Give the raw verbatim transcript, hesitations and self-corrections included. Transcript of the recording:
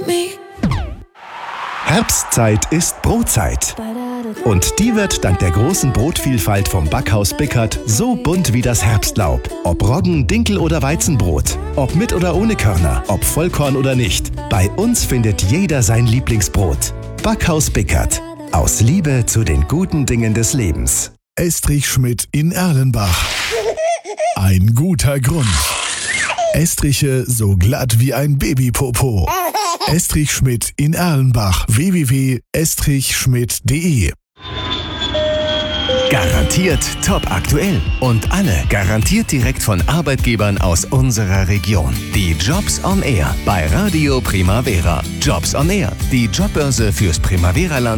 me. Herbstzeit ist Brotzeit. Und die wird dank der großen Brotvielfalt vom Backhaus Bickert so bunt wie das Herbstlaub. Ob Roggen, Dinkel oder Weizenbrot. Ob mit oder ohne Körner. Ob Vollkorn oder nicht. Bei uns findet jeder sein Lieblingsbrot. Backhaus Bickert. Aus Liebe zu den guten Dingen des Lebens. Estrich Schmidt in Erlenbach. Ein guter Grund. Estriche so glatt wie ein Babypopo. Estrich Schmidt in Erlenbach. w w w punkt estrich schmidt punkt de. Garantiert top aktuell und alle garantiert direkt von Arbeitgebern aus unserer Region. Die Jobs on Air bei Radio Primavera. Jobs on Air, die Jobbörse fürs Primavera-Land